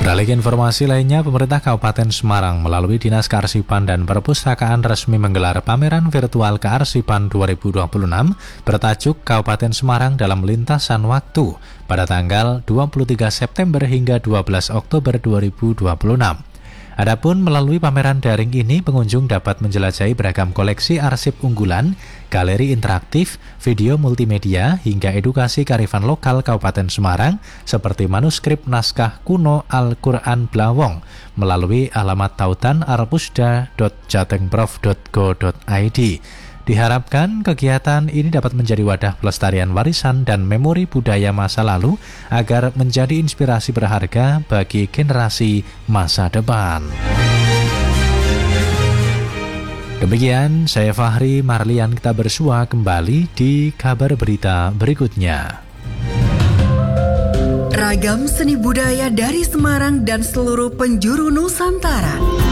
Beralih ke informasi lainnya, pemerintah Kabupaten Semarang melalui Dinas Kearsipan dan Perpustakaan resmi menggelar pameran virtual Kearsipan 2026 bertajuk Kabupaten Semarang dalam Lintasan Waktu pada tanggal 23 September hingga 12 Oktober 2026. Adapun melalui pameran daring ini, pengunjung dapat menjelajahi beragam koleksi arsip unggulan, galeri interaktif, video multimedia, hingga edukasi kearifan lokal Kabupaten Semarang seperti manuskrip naskah kuno Al-Quran Blawong melalui alamat tautan arpusda.jatengprof.go.id. Diharapkan kegiatan ini dapat menjadi wadah pelestarian warisan dan memori budaya masa lalu agar menjadi inspirasi berharga bagi generasi masa depan. Demikian, saya Fahri Marlian, kita bersua kembali di kabar berita berikutnya. Ragam seni budaya dari Semarang dan seluruh penjuru Nusantara.